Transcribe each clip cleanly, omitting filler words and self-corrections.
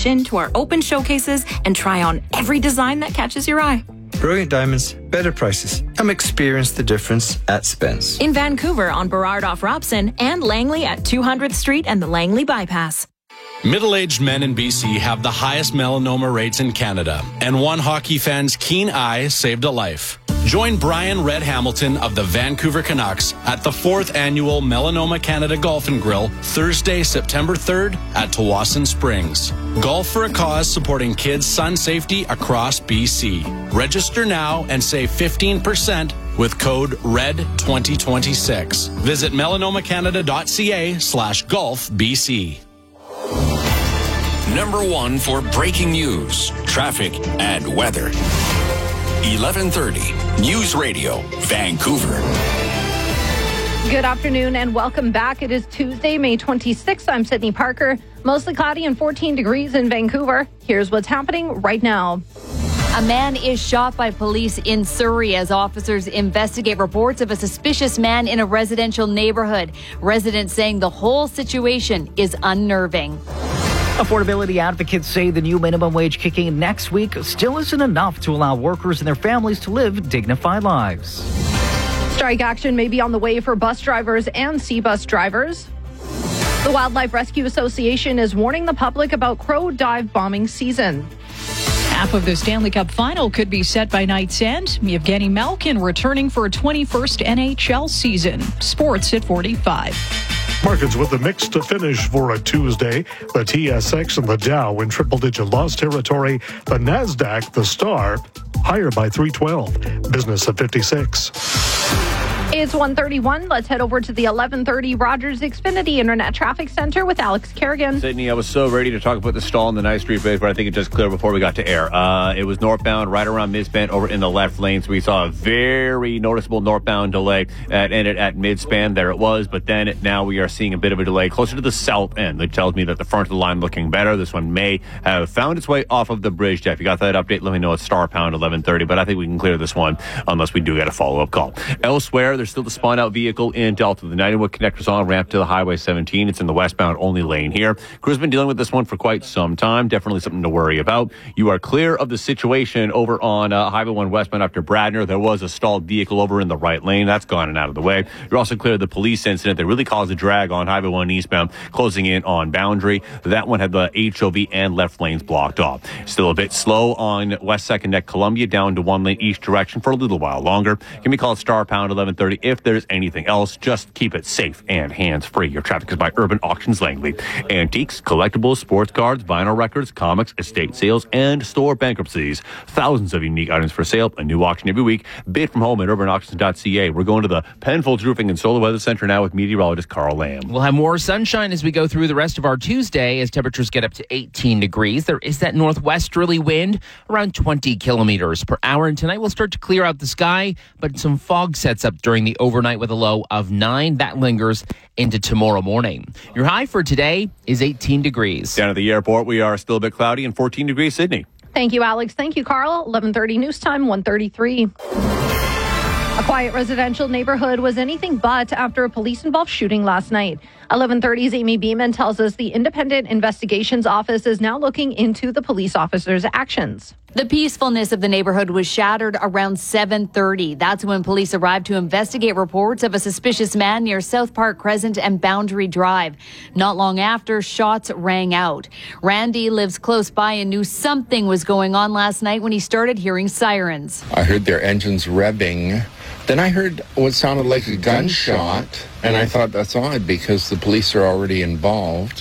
in to our open showcases and try on every design that catches your eye. Brilliant diamonds, better prices. Come experience the difference at Spence. In Vancouver on Burrard off Robson and Langley at 200th Street and the Langley Bypass. Middle-aged men in BC have the highest melanoma rates in Canada, and one hockey fan's keen eye saved a life. Join Brian Red Hamilton of the Vancouver Canucks at the 4th Annual Melanoma Canada Golf and Grill, Thursday, September 3rd at Tawasin Springs. Golf for a cause supporting kids' sun safety across BC. Register now and save 15% with code RED2026. Visit melanomacanada.ca/golfbc. Number 1 for breaking news, traffic, and weather. 1130 News Radio, Vancouver. Good afternoon and welcome back. It is Tuesday, May 26th. I'm Sydney Parker. Mostly cloudy and 14 degrees in Vancouver. Here's what's happening right now. A man is shot by police in Surrey as officers investigate reports of a suspicious man in a residential neighborhood. Residents saying the whole situation is unnerving. Affordability advocates say the new minimum wage kicking in next week still isn't enough to allow workers and their families to live dignified lives. Strike action may be on the way for bus drivers and C-bus drivers. The Wildlife Rescue Association is warning the public about crow dive bombing season. Half of the Stanley Cup final could be set by night's end. Evgeny Malkin returning for a 21st NHL season. Sports at 45. Markets with a mixed finish for a Tuesday. The TSX and the Dow in triple-digit loss territory. The NASDAQ, the Star, higher by 312. Business at 56. It's 1:31. Let's head over to the 1130 Rogers Xfinity Internet Traffic Center with Alex Kerrigan. Sydney, I was so ready to talk about the stall in the Nye Street Bridge, but I think it just cleared before we got to air. It was northbound right around Midspan over in the left lane, so we saw a very noticeable northbound delay ended at Midspan. There it was, but then now we are seeing a bit of a delay closer to the south end. That tells me that the front of the line looking better. This one may have found its way off of the bridge. Jeff, you got that update? Let me know. It's star pound 1130, but I think we can clear this one unless we do get a follow-up call. Elsewhere, there's still the spawn-out vehicle in Delta. The 91 connector's on ramp to the Highway 17. It's in the westbound only lane here. Crew's been dealing with this one for quite some time. Definitely something to worry about. You are clear of the situation over on Highway 1 westbound after Bradner. There was a stalled vehicle over in the right lane. That's gone and out of the way. You're also clear of the police incident that really caused a drag on Highway 1 eastbound, closing in on Boundary. That one had the HOV and left lanes blocked off. Still a bit slow on West 2nd at Columbia, down to one lane each direction for a little while longer. Give me a call at star pound 1130 if there's anything else. Just keep it safe and hands-free. Your traffic is by Urban Auctions Langley. Antiques, collectibles, sports cards, vinyl records, comics, estate sales, and store bankruptcies. Thousands of unique items for sale. A new auction every week. Bid from home at urbanauctions.ca. We're going to the Penfolds Roofing and Solar Weather Center now with meteorologist Carl Lamb. We'll have more sunshine as we go through the rest of our Tuesday as temperatures get up to 18 degrees. There is that northwesterly wind around 20 kilometers per hour. And tonight we'll start to clear out the sky, but some fog sets up during the overnight with a low of 9. That lingers into tomorrow morning. Your high for today is 18 degrees. Down at the airport, we are still a bit cloudy and 14 degrees, Sydney. Thank you, Alex. Thank you, Carl. 11:30 news time, 1:33. A quiet residential neighborhood was anything but after a police-involved shooting last night. 1130's Amy Beeman tells us the Independent Investigations Office is now looking into the police officers' actions. The peacefulness of the neighborhood was shattered around 7:30. That's when police arrived to investigate reports of a suspicious man near South Park Crescent and Boundary Drive. Not long after, shots rang out. Randy lives close by and knew something was going on last night when he started hearing sirens. I heard their engines revving. Then I heard what sounded like a gunshot, and I thought that's odd because the police are already involved.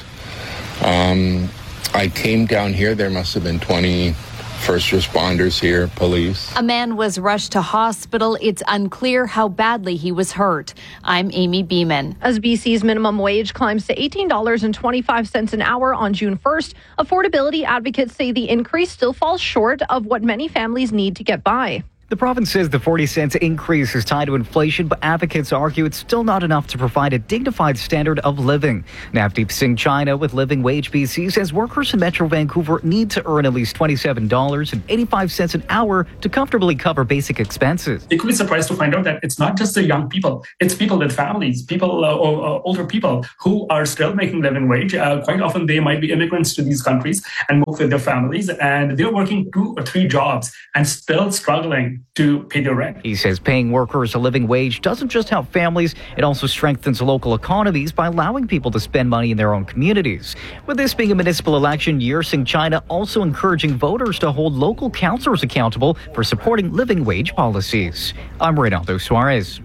I came down here. There must have been 20 first responders here, police. A man was rushed to hospital. It's unclear how badly he was hurt. I'm Amy Beeman. As BC's minimum wage climbs to $18.25 an hour on June 1st, affordability advocates say the increase still falls short of what many families need to get by. The province says the 40 cents increase is tied to inflation, but advocates argue it's still not enough to provide a dignified standard of living. Navdeep Singh China with Living Wage BC says workers in Metro Vancouver need to earn at least $27.85 an hour to comfortably cover basic expenses. They could be surprised to find out that it's not just the young people, it's people with families, people, older people who are still making living wage. Quite often they might be immigrants to these countries and move with their families, and they're working 2 or 3 jobs and still struggling to pay their rent. He says paying workers a living wage doesn't just help families, it also strengthens local economies by allowing people to spend money in their own communities. With this being a municipal election year, Singh China also encouraging voters to hold local councillors accountable for supporting living wage policies. I'm Reynaldo Suarez.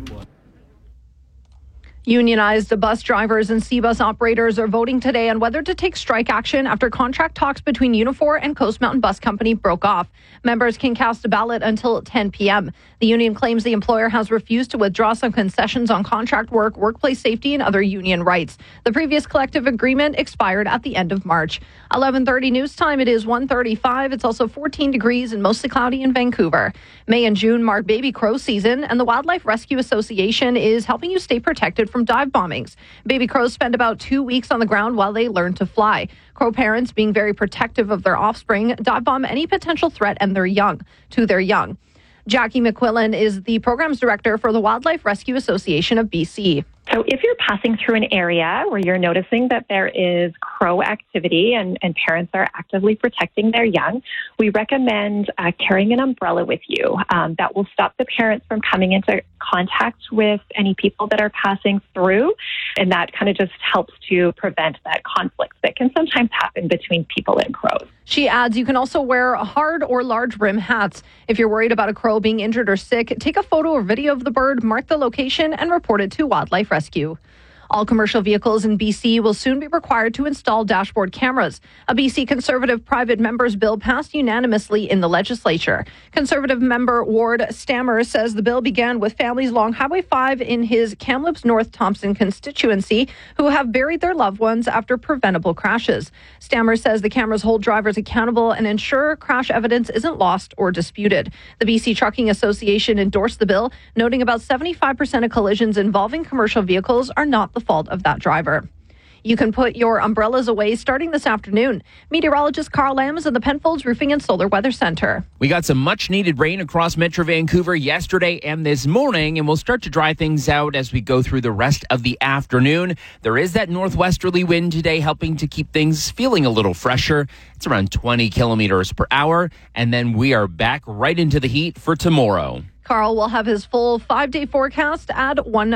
Unionized bus drivers and C-bus operators are voting today on whether to take strike action after contract talks between Unifor and Coast Mountain Bus Company broke off. Members can cast a ballot until 10 p.m. The union claims the employer has refused to withdraw some concessions on contract work, workplace safety, and other union rights. The previous collective agreement expired at the end of March. 11:30 news time. It is 1:35. It's also 14 degrees and mostly cloudy in Vancouver. May and June mark baby crow season, and the Wildlife Rescue Association is helping you stay protected from dive bombings. Baby crows spend about 2 weeks on the ground while they learn to fly. Crow parents, being very protective of their offspring, dive bomb any potential threat and their young. Jackie McQuillan is the programs director for the Wildlife Rescue Association of BC. So if you're passing through an area where you're noticing that there is crow activity and parents are actively protecting their young, we recommend carrying an umbrella with you. That will stop the parents from coming into contact with any people that are passing through, and that kind of just helps to prevent that conflict that can sometimes happen between people and crows. She adds you can also wear hard or large brim hats. If you're worried about a crow being injured or sick, take a photo or video of the bird, mark the location, and report it to Wildlife Rescue. All commercial vehicles in BC will soon be required to install dashboard cameras. A BC Conservative private member's bill passed unanimously in the legislature. Conservative member Ward Stammer says the bill began with families along Highway 5 in his Kamloops North Thompson constituency who have buried their loved ones after preventable crashes. Stammer says the cameras hold drivers accountable and ensure crash evidence isn't lost or disputed. The BC Trucking Association endorsed the bill, noting about 75% of collisions involving commercial vehicles are not the fault of that driver. You can put your umbrellas away starting this afternoon. Meteorologist Carl Lambs of the Penfolds Roofing and Solar Weather Center. We got some much needed rain across Metro Vancouver yesterday and this morning, and we'll start to dry things out as we go through the rest of the afternoon. There is that northwesterly wind today helping to keep things feeling a little fresher. It's around 20 kilometers per hour, and then we are back right into the heat for tomorrow. Carl will have his full 5-day forecast at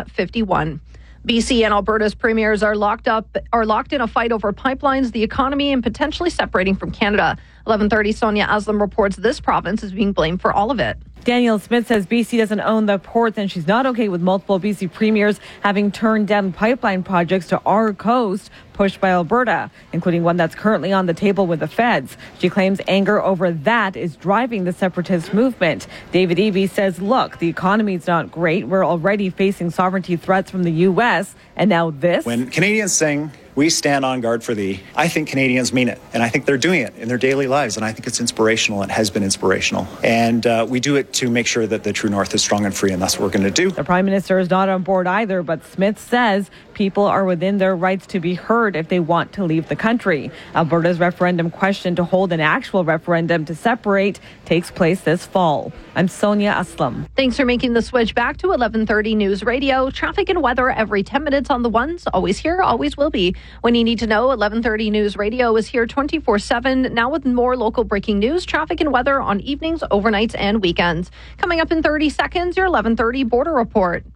1:51. BC and Alberta's premiers are locked in a fight over pipelines, the economy, and potentially separating from Canada. 11:30, Sonia Aslam reports this province is being blamed for all of it. Danielle Smith says BC doesn't own the ports, and she's not okay with multiple BC premiers having turned down pipeline projects to our coast pushed by Alberta, including one that's currently on the table with the feds. She claims anger over that is driving the separatist movement. David Eby says, look, the economy's not great. We're already facing sovereignty threats from the U.S., and now this. When Canadians sing, we stand on guard for thee, I think Canadians mean it. And I think they're doing it in their daily lives. And I think it's inspirational and has been inspirational. And we do it to make sure that the true north is strong and free. And that's what we're going to do. The Prime Minister is not on board either. But Smith says people are within their rights to be heard if they want to leave the country. Alberta's referendum question to hold an actual referendum to separate takes place this fall. I'm Sonia Aslam. Thanks for making the switch back to 11:30 News Radio. Traffic and weather every 10 minutes on the ones. Always here, always will be. When you need to know, 11:30 News Radio is here 24/7. Now with more local breaking news, traffic and weather on evenings, overnights, and weekends. Coming up in 30 seconds, your 11:30 Border Report.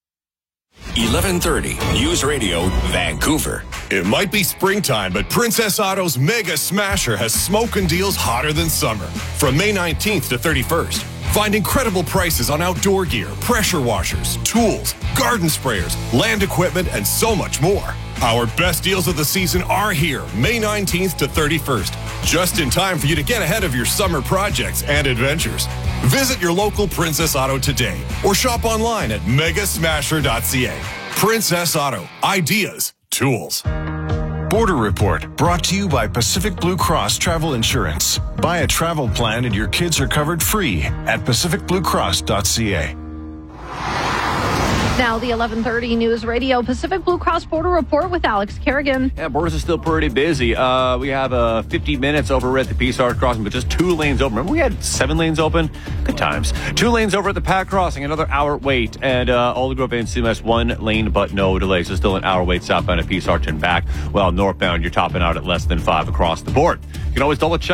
11:30 News Radio Vancouver. It might be springtime, but Princess Auto's Mega Smasher has smoking deals hotter than summer. From May 19th to 31st, find incredible prices on outdoor gear, pressure washers, tools, garden sprayers, land equipment, and so much more. Our best deals of the season are here, May 19th to 31st, just in time for you to get ahead of your summer projects and adventures. Visit your local Princess Auto today or shop online at megasmasher.ca. Princess Auto, ideas, tools. Border Report, brought to you by Pacific Blue Cross Travel Insurance. Buy a travel plan and your kids are covered free at pacificbluecross.ca. Now the 11:30 News Radio Pacific Blue Cross Border Report with Alex Kerrigan. Yeah, borders are still pretty busy. We have 50 minutes over at the Peace Arch Crossing, but just 2 lanes open. Remember we had 7 lanes open? Good times. 2 lanes over at the Pat Crossing, another hour wait. And Aldergrove and CMS, 1 lane but no delays. So still an hour wait southbound at Peace Arch and back. Well, northbound, you're topping out at less than 5 across the board. You can always double check